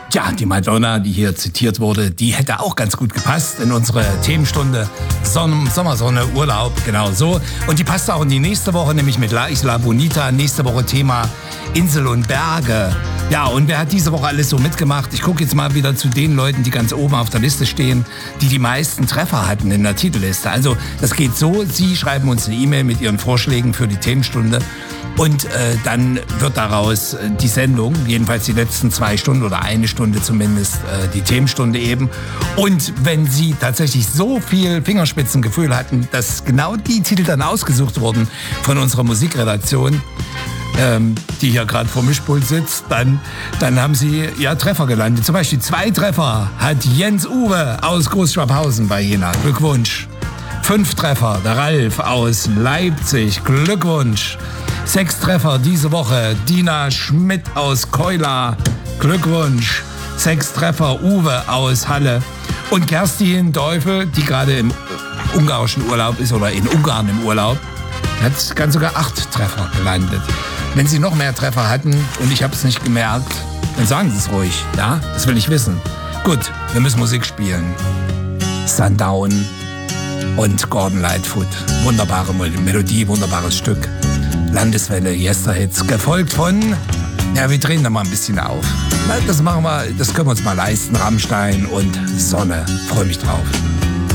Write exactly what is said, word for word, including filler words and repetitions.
Tja, die Madonna, die hier zitiert wurde, die hätte auch ganz gut gepasst in unsere Themenstunde Sonne, Sommersonne, Urlaub, genau so. Und die passt auch in die nächste Woche, nämlich mit La Isla Bonita. Nächste Woche Thema Insel und Berge. Ja, und wer hat diese Woche alles so mitgemacht? Ich gucke jetzt mal wieder zu den Leuten, die ganz oben auf der Liste stehen, die die meisten Treffer hatten in der Titelliste. Also das geht so, Sie schreiben uns eine E-Mail mit Ihren Vorschlägen für die Themenstunde. Und äh, dann wird daraus äh, die Sendung, jedenfalls die letzten zwei Stunden oder eine Stunde zumindest, äh, die Themenstunde eben. Und wenn Sie tatsächlich so viel Fingerspitzengefühl hatten, dass genau die Titel dann ausgesucht wurden von unserer Musikredaktion, ähm, die hier gerade vor Mischpult sitzt, dann, dann haben Sie ja Treffer gelandet. Zum Beispiel zwei Treffer hat Jens Uwe aus Großschwabhausen bei Jena. Glückwunsch. Fünf Treffer, der Ralf aus Leipzig. Glückwunsch. Sechs Treffer diese Woche, Dina Schmidt aus Keula. Glückwunsch. Sechs Treffer, Uwe aus Halle. Und Kerstin Teufel, die gerade im ungarischen Urlaub ist oder in Ungarn im Urlaub, hat ganz sogar acht Treffer gelandet. Wenn Sie noch mehr Treffer hatten und ich habe es nicht gemerkt, dann sagen Sie es ruhig. Ja, das will ich wissen. Gut, wir müssen Musik spielen. Sundown und Gordon Lightfoot. Wunderbare Melodie, wunderbares Stück. Landeswelle, Yesterhits, gefolgt von, ja, wir drehen da mal ein bisschen auf. Das machen wir, das können wir uns mal leisten. Rammstein und Sonne. Freue mich drauf.